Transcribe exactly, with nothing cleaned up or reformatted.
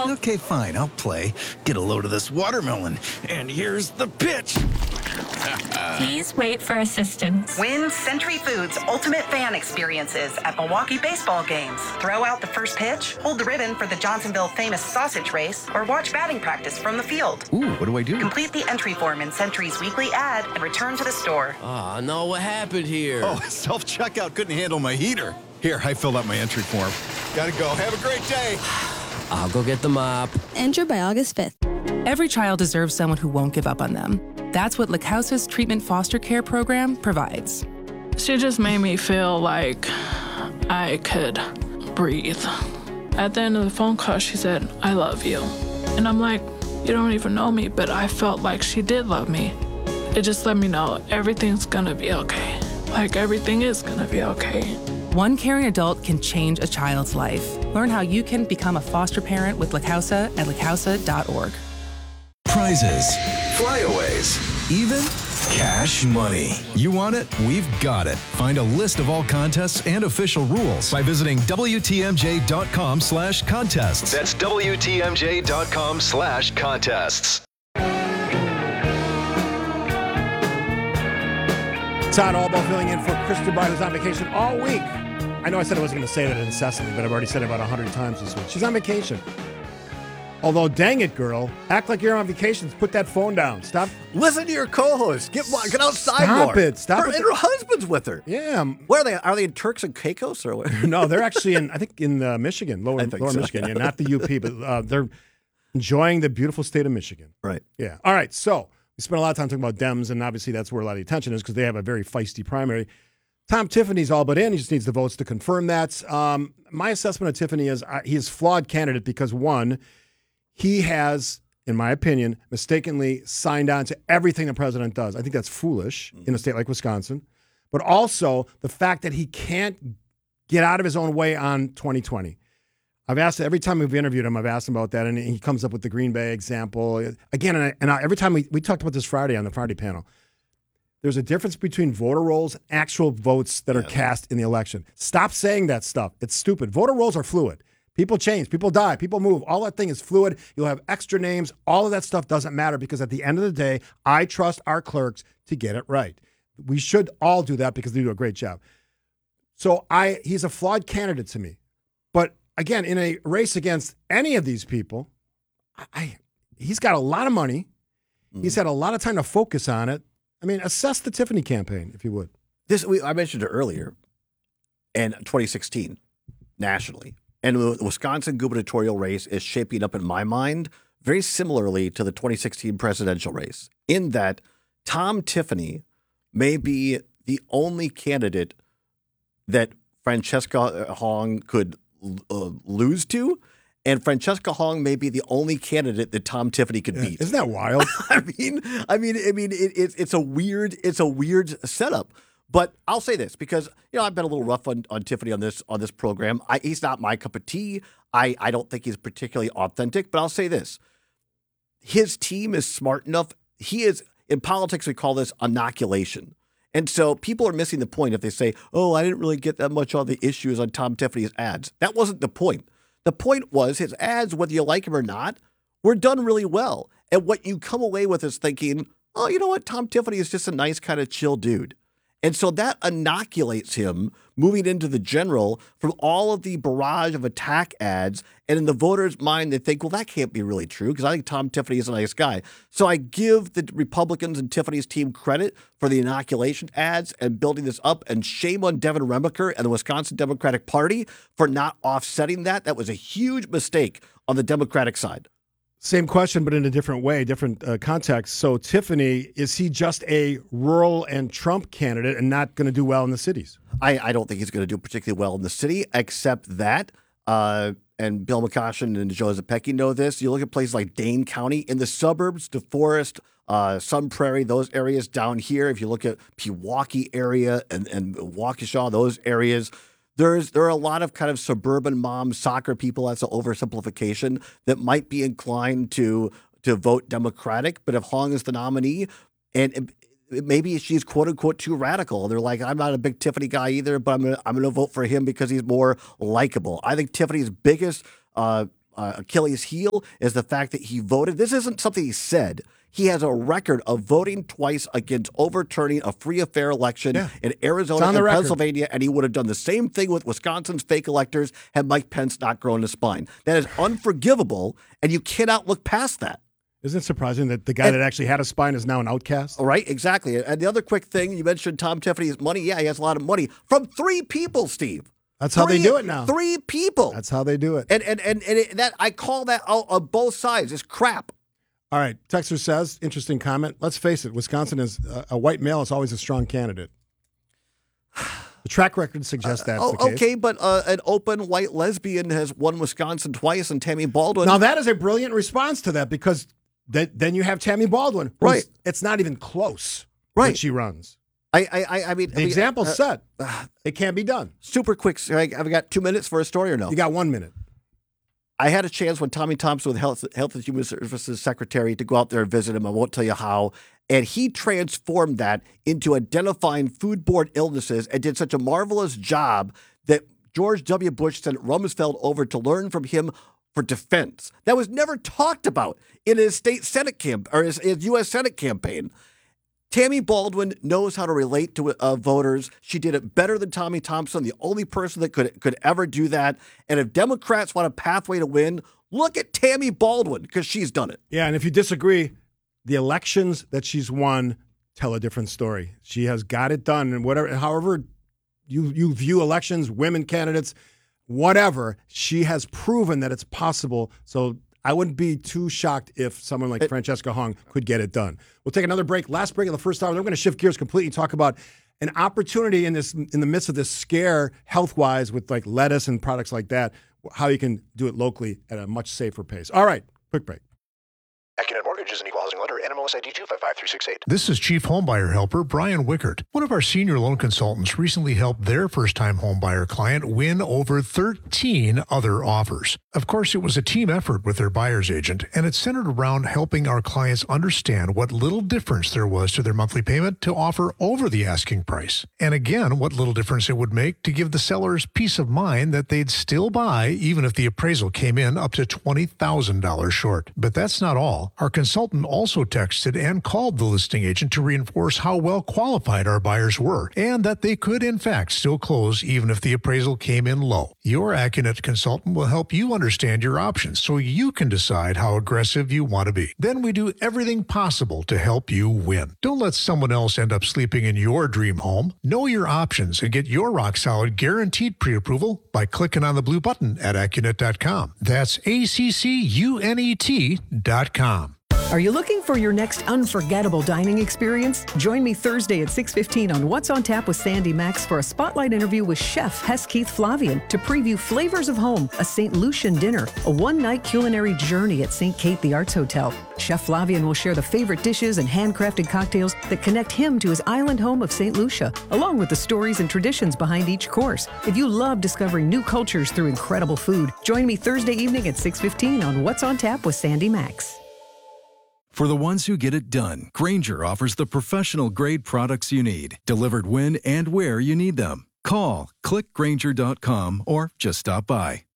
ball. Okay, fine, I'll play. Get a load of this watermelon. And here's the pitch. Please wait for assistance. Win Century Foods Ultimate Fan Experiences at Milwaukee baseball games. Throw out the first pitch, hold the ribbon for the Johnsonville famous sausage race, or watch batting practice from the field. Ooh, what do I do? Complete the entry form in Century's weekly ad and return to the store. Ah, oh, no, what happened here? Oh, self-checkout couldn't handle my heater. Here, I filled out my entry form. Gotta go. Have a great day. I'll go get the mop. Enter by August fifth. Every child deserves someone who won't give up on them. That's what La Causa's treatment foster care program provides. She just made me feel like I could breathe. At the end of the phone call, she said, I love you. And I'm like, you don't even know me, but I felt like she did love me. It just let me know everything's gonna be okay. Like everything is gonna be okay. One caring adult can change a child's life. Learn how you can become a foster parent with La Causa at la causa dot org. Prizes, flyaways, even cash money. You want it? We've got it. Find a list of all contests and official rules by visiting W T M J dot com slash contests. That's W T M J dot com slash contests. Todd Albo filling in for Kristen Bryant, who's on vacation all week. I know I said I wasn't going to say that incessantly, but I've already said it about one hundred times this week. She's on vacation. Although, dang it, girl. Act like you're on vacation. Put that phone down. Stop. Listen to your co-host. Get get outside Stop more. it. Stop her, it. And her husband's with her. Yeah. Where are they? Are they in Turks and Caicos or what? No, they're actually in, I think, in uh, Michigan, lower, lower so, Michigan. yeah. Yeah, not the U P, but uh, they're enjoying the beautiful state of Michigan. Right. Yeah. All right. So we spent a lot of time talking about Dems, and obviously that's where a lot of the attention is because they have a very feisty primary. Tom Tiffany's all but in. He just needs the votes to confirm that. Um, my assessment of Tiffany is uh, he is a flawed candidate because, one, he has, in my opinion, mistakenly signed on to everything the president does. I think that's foolish in a state like Wisconsin. But also the fact that he can't get out of his own way on twenty twenty. I've asked every time we've interviewed him, I've asked him about that, and he comes up with the Green Bay example. Again, and, I, and I, every time we, we talked about this Friday on the Friday panel, there's a difference between voter rolls and actual votes that are yeah. cast in the election. Stop saying that stuff. It's stupid. Voter rolls are fluid. People change. People die. People move. All that thing is fluid. You'll have extra names. All of that stuff doesn't matter because at the end of the day, I trust our clerks to get it right. We should all do that because they do a great job. So I, he's a flawed candidate to me. But again, in a race against any of these people, I, he's got a lot of money. Mm. He's had a lot of time to focus on it. I mean, assess the Tiffany campaign, if you would. This we, I mentioned it earlier, in twenty sixteen, nationally. And the Wisconsin gubernatorial race is shaping up, in my mind, very similarly to the twenty sixteen presidential race, in that Tom Tiffany may be the only candidate that Francesca Hong could uh, lose to, and Francesca Hong may be the only candidate that Tom Tiffany could Yeah, beat. isn't that wild? I mean, I mean, I mean, it, it, it's a weird, it's a weird setup. But I'll say this because you know I've been a little rough on, on Tiffany on this on this program. I, he's not my cup of tea. I, I don't think he's particularly authentic. But I'll say this: his team is smart enough. He is in politics. We call this inoculation. And so people are missing the point if they say, "Oh, I didn't really get that much on the issues on Tom Tiffany's ads." That wasn't the point. The point was his ads, whether you like him or not, were done really well. And what you come away with is thinking, "Oh, you know what? Tom Tiffany is just a nice kind of chill dude." And so that inoculates him moving into the general from all of the barrage of attack ads. And in the voters' mind, they think, well, that can't be really true because I think Tom Tiffany is a nice guy. So I give the Republicans and Tiffany's team credit for the inoculation ads and building this up. And shame on Devin Remacher and the Wisconsin Democratic Party for not offsetting that. That was a huge mistake on the Democratic side. Same question, but in a different way, different uh, context. So Tiffany, is he just a rural and Trump candidate and not going to do well in the cities? I, I don't think he's going to do particularly well in the city, except that, uh, and Bill McCoshen and Joe Zepecki know this, you look at places like Dane County, in the suburbs, DeForest, uh, Sun Prairie, those areas down here, if you look at Pewaukee area and, and Waukesha, those areas, There's there are a lot of kind of suburban mom soccer people, that's an oversimplification, that might be inclined to to vote Democratic. But if Hong is the nominee, and it, it, maybe she's quote unquote too radical, they're like, I'm not a big Tiffany guy either, but I'm gonna I'm gonna vote for him because he's more likable. I think Tiffany's biggest uh, uh, Achilles heel is the fact that he voted. This isn't something he said. He has a record of voting twice against overturning a free, fair election Yeah. in Arizona and record. Pennsylvania, and he would have done the same thing with Wisconsin's fake electors had Mike Pence not grown his spine. That is unforgivable, and you cannot look past that. Isn't it surprising that the guy And- that actually had a spine is now an outcast? All right, exactly. And the other quick thing, you mentioned Tom Tiffany's money. Yeah, he has a lot of money from three people, Steve. That's how Three- they do it now. Three people. That's how they do it. And and and, and it, that I call that out on both sides. It's crap. All right. Texter says, interesting comment. Let's face it, Wisconsin is uh, a white male is always a strong candidate. The track record suggests that's Oh, the case. okay, but uh, an open white lesbian has won Wisconsin twice, and Tammy Baldwin. Now that is a brilliant response to that because th- then you have Tammy Baldwin. who's- Right. It's not even close. Right. What she runs. I, I, I, I mean, The I mean, example's uh, set. It can't be done. Super quick. I've got two minutes for a story or no? You got one minute. I had a chance when Tommy Thompson with Health, Health and Human Services Secretary to go out there and visit him. I won't tell you how. And he transformed that into identifying foodborne illnesses and did such a marvelous job that George W. Bush sent Rumsfeld over to learn from him for defense. That was never talked about in his state Senate camp or his, his U S Senate campaign. Tammy Baldwin knows how to relate to uh, voters. She did it better than Tommy Thompson, the only person that could could ever do that. And if Democrats want a pathway to win, look at Tammy Baldwin because she's done it. Yeah, and if you disagree, the elections that she's won tell a different story. She has got it done, and whatever, however you you view elections, women candidates, whatever, she has proven that it's possible. So I wouldn't be too shocked if someone like Francesca Hung could get it done. We'll take another break. Last break of the first hour. Then we're going to shift gears completely and talk about an opportunity in this in the midst of this scare health-wise with like lettuce and products like that, how you can do it locally at a much safer pace. All right, quick break. AccuNet Mortgage is an equal housing lender. N M L S I D two five five three six eight. This is Chief Homebuyer Helper Brian Wickert. One of our senior loan consultants recently helped their first-time homebuyer client win over thirteen other offers. Of course, it was a team effort with their buyer's agent, and it centered around helping our clients understand what little difference there was to their monthly payment to offer over the asking price. And again, what little difference it would make to give the sellers peace of mind that they'd still buy even if the appraisal came in up to twenty thousand dollars short. But that's not all. Our consultant also texted and called the listing agent to reinforce how well qualified our buyers were and that they could, in fact, still close even if the appraisal came in low. Your AccuNet consultant will help you understand your options so you can decide how aggressive you want to be. Then we do everything possible to help you win. Don't let someone else end up sleeping in your dream home. Know your options and get your rock-solid guaranteed pre-approval by clicking on the blue button at AccuNet dot com. That's A C C U N E T dot com. Are you looking for your next unforgettable dining experience? Join me Thursday at six fifteen on What's on Tap with Sandy Max for a spotlight interview with Chef Hess Keith Flavian to preview Flavors of Home, a Saint Lucian dinner, a one-night culinary journey at Saint Kate the Arts Hotel. Chef Flavian will share the favorite dishes and handcrafted cocktails that connect him to his island home of Saint Lucia, along with the stories and traditions behind each course. If you love discovering new cultures through incredible food, join me Thursday evening at six fifteen on What's on Tap with Sandy Max. For the ones who get it done, Grainger offers the professional-grade products you need, delivered when and where you need them. Call, click Grainger dot com, or just stop by.